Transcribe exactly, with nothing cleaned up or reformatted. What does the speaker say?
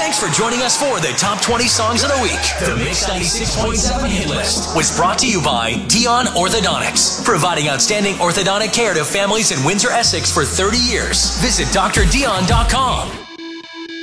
Thanks for joining us for the Top twenty Songs of the Week. The Mix ninety-six point seven Hit List was brought to you by Dion Orthodontics, providing outstanding orthodontic care to families in Windsor, Essex for thirty years. Visit D R Dion dot com.